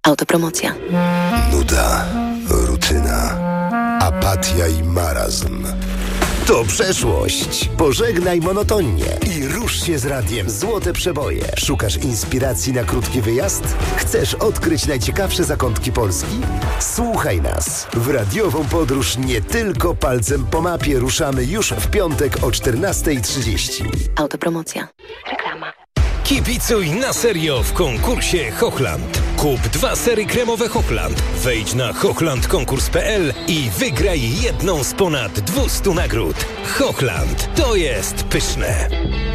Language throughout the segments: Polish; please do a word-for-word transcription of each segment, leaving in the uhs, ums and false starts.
Autopromocja. Nuda, rutyna, apatia i marazm. To przeszłość. Pożegnaj monotonię i rusz się z radiem Złote Przeboje. Szukasz inspiracji na krótki wyjazd? Chcesz odkryć najciekawsze zakątki Polski? Słuchaj nas. W radiową podróż nie tylko palcem po mapie ruszamy już w piątek o czternasta trzydzieści. Autopromocja. Reklama. Kibicuj na serio w konkursie Hochland. Kup dwa sery kremowe Hochland. Wejdź na hochland konkurs kropka p l i wygraj jedną z ponad dwustu nagród. Hochland. To jest pyszne.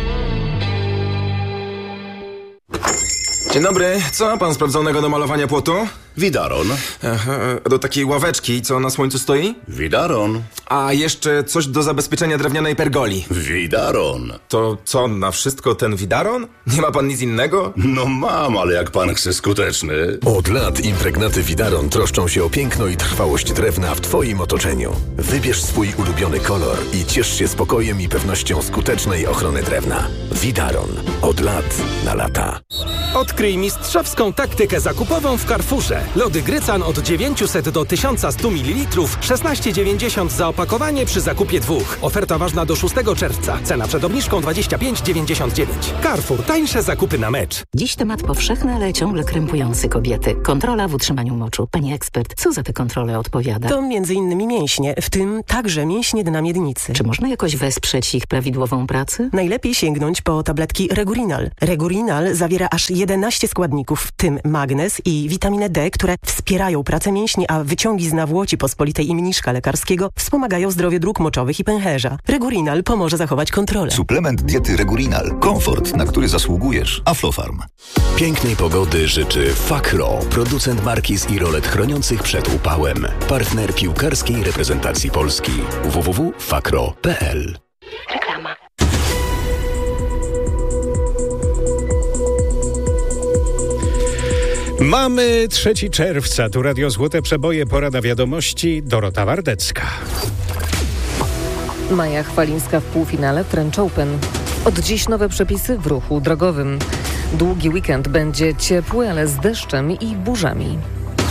Dzień dobry. Co ma pan sprawdzonego do malowania płotu? Widaron. Aha, do takiej ławeczki, co na słońcu stoi? Widaron. A jeszcze coś do zabezpieczenia drewnianej pergoli. Widaron. To co, na wszystko ten widaron? Nie ma pan nic innego? No mam, ale jak pan chce skuteczny. Od lat impregnaty Widaron troszczą się o piękno i trwałość drewna w twoim otoczeniu. Wybierz swój ulubiony kolor i ciesz się spokojem i pewnością skutecznej ochrony drewna. Widaron. Od lat na lata. Odkryj mistrzowską taktykę zakupową w Carrefourze. Lody Grycan od dziewięćset do tysiąc sto mililitrów, szesnaście dziewięćdziesiąt za opakowanie przy zakupie dwóch. Oferta ważna do szóstego czerwca. Cena przed obniżką dwadzieścia pięć dziewięćdziesiąt dziewięć. Carrefour. Tańsze zakupy na mecz. Dziś temat powszechny, ale ciągle krępujący kobiety. Kontrola w utrzymaniu moczu. Pani ekspert, co za tę kontrolę odpowiada? To między innymi mięśnie, w tym także mięśnie dna miednicy. Czy można jakoś wesprzeć ich prawidłową pracę? Najlepiej sięgnąć po tabletki Regurinal. Regurinal zawiera aż jedenaście składników, w tym magnez i witaminę D, które wspierają pracę mięśni, a wyciągi z nawłoci pospolitej i mniszka lekarskiego wspomagają zdrowie dróg moczowych i pęcherza. Regurinal pomoże zachować kontrolę. Suplement diety Regurinal. Komfort, na który zasługujesz. Aflofarm. Pięknej pogody życzy Fakro, producent markiz i rolet chroniących przed upałem. Partner piłkarskiej reprezentacji Polski. w w w kropka fakro kropka p l. Reklama. Mamy trzeciego czerwca, tu Radio Złote Przeboje, pora na wiadomości, Dorota Wardecka. Maja Chwalińska w półfinale French Open. Od dziś nowe przepisy w ruchu drogowym. Długi weekend będzie ciepły, ale z deszczem i burzami.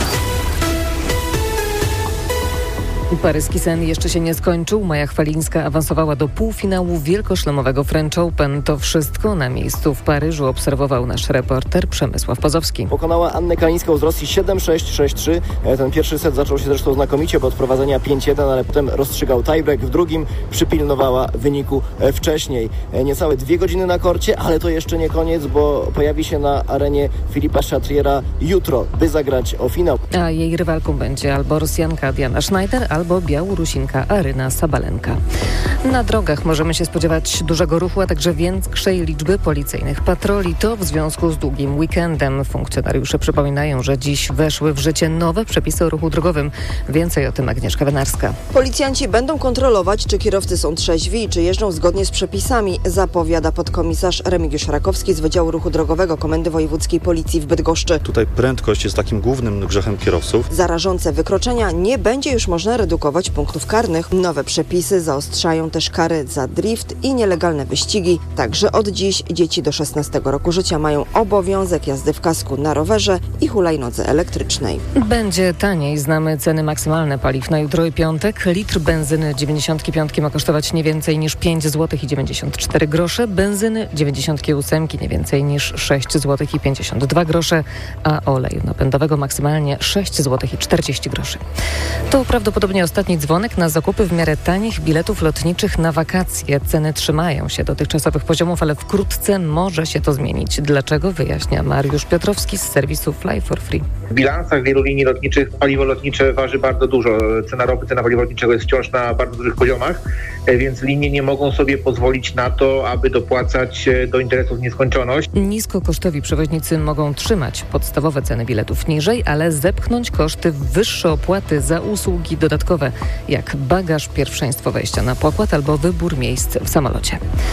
Paryski sen jeszcze się nie skończył. Maja Chwalińska awansowała do półfinału wielkoszlemowego French Open. To wszystko na miejscu w Paryżu obserwował nasz reporter Przemysław Pozowski. Pokonała Annę Kalińską z Rosji siedem sześć, sześć trzy. Ten pierwszy set zaczął się zresztą znakomicie, bo od prowadzenia pięć jeden, ale potem rozstrzygał tiebreak. W drugim przypilnowała wyniku wcześniej. Niecałe dwie godziny na korcie, ale to jeszcze nie koniec, bo pojawi się na arenie Filipa Chatriera jutro, by zagrać o finał. A jej rywalką będzie albo Rosjanka Diana Schneider, albo Białorusinka Aryna Sabalenka. Na drogach możemy się spodziewać dużego ruchu, a także większej liczby policyjnych patroli. To w związku z długim weekendem. Funkcjonariusze przypominają, że dziś weszły w życie nowe przepisy o ruchu drogowym. Więcej o tym Agnieszka Wenarska. Policjanci będą kontrolować, czy kierowcy są trzeźwi i czy jeżdżą zgodnie z przepisami, zapowiada podkomisarz Remigiusz Rakowski z Wydziału Ruchu Drogowego Komendy Wojewódzkiej Policji w Bydgoszczy. Tutaj prędkość jest takim głównym grzechem kierowców. Za rażące wykroczenia nie będzie już można redukować punktów karnych. Nowe przepisy zaostrzają też kary za drift i nielegalne wyścigi. Także od dziś dzieci do szesnastego roku życia mają obowiązek jazdy w kasku na rowerze i hulajnodze elektrycznej. Będzie taniej. Znamy ceny maksymalne paliw na jutro i piątek. Litr benzyny dziewięćdziesiąt pięć ma kosztować nie więcej niż pięć złotych i dziewięćdziesiąt cztery grosze. Benzyny dziewięćdziesiąt osiem nie więcej niż sześć złotych i pięćdziesiąt dwa grosze, a oleju napędowego maksymalnie sześć złotych i czterdzieści groszy. To prawdopodobnie ostatni dzwonek na zakupy w miarę tanich biletów lotniczych na wakacje. Ceny trzymają się dotychczasowych poziomów, ale wkrótce może się to zmienić. Dlaczego? Wyjaśnia Mariusz Piotrowski z serwisu Fly for Free. W bilansach wielu linii lotniczych paliwo lotnicze waży bardzo dużo. Cena ropy, cena paliwa lotniczego jest wciąż na bardzo dużych poziomach, więc linie nie mogą sobie pozwolić na to, aby dopłacać do interesów w nieskończoność. Niskokosztowi przewoźnicy mogą trzymać podstawowe ceny biletów niżej, ale zepchnąć koszty w wyższe opłaty za usługi dodatkowe, jak bagaż, pierwszeństwo wejścia na pokład albo wybór miejsc w samolocie.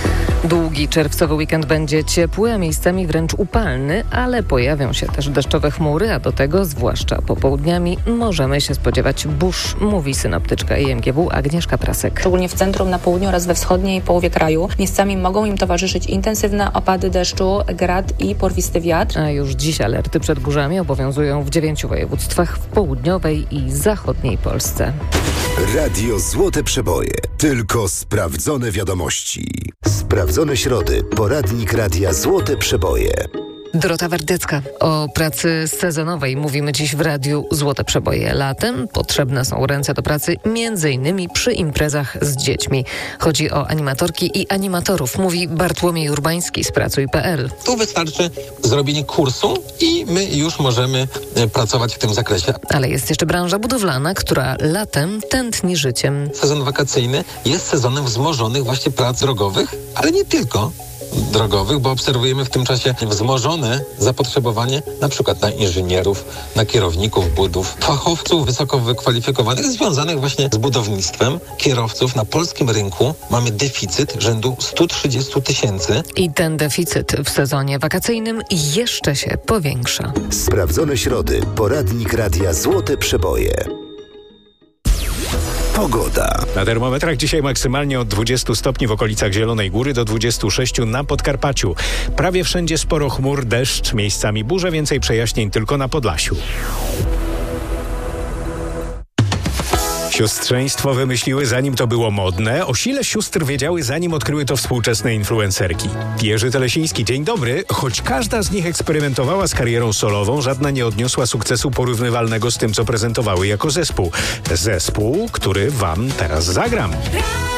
Długi czerwcowy weekend będzie ciepły, a miejscami wręcz upalny, ale pojawią się też deszczowe chmury, a do tego, zwłaszcza popołudniami, możemy się spodziewać burz, mówi synoptyczka I M G W Agnieszka Prasek. Szczególnie w centrum, na południu oraz we wschodniej połowie kraju. Miejscami mogą im towarzyszyć intensywne opady deszczu, grad i porwisty wiatr. A już dziś alerty przed burzami obowiązują w dziewięciu województwach w południowej i zachodniej Polsce. Radio Złote Przeboje. Tylko sprawdzone wiadomości. Sprawdzone środy. Poradnik Radia Złote Przeboje. Dorota Wardecka. O pracy sezonowej mówimy dziś w Radiu Złote Przeboje. Latem potrzebne są ręce do pracy między innymi przy imprezach z dziećmi. Chodzi o animatorki i animatorów, mówi Bartłomiej Urbański z pracuj kropka p l. Tu wystarczy zrobienie kursu i my już możemy pracować w tym zakresie. Ale jest jeszcze branża budowlana, która latem tętni życiem. Sezon wakacyjny jest sezonem wzmożonych właśnie prac drogowych, ale nie tylko drogowych, bo obserwujemy w tym czasie wzmożone zapotrzebowanie na przykład na inżynierów, na kierowników budów, fachowców wysoko wykwalifikowanych związanych właśnie z budownictwem, kierowców. Na polskim rynku mamy deficyt rzędu sto trzydzieści tysięcy. I ten deficyt w sezonie wakacyjnym jeszcze się powiększa. Sprawdzone środy. Poradnik Radia Złote Przeboje. Pogoda. Na termometrach dzisiaj maksymalnie od dwudziestu stopni w okolicach Zielonej Góry do dwudziestu sześciu na Podkarpaciu. Prawie wszędzie sporo chmur, deszcz, miejscami burze, więcej przejaśnień tylko na Podlasiu. Siostrzeństwo wymyśliły, zanim to było modne. O sile sióstr wiedziały, zanim odkryły to współczesne influencerki. Jerzy Telesiński, dzień dobry. Choć każda z nich eksperymentowała z karierą solową, żadna nie odniosła sukcesu porównywalnego z tym, co prezentowały jako zespół. Zespół, który wam teraz zagram.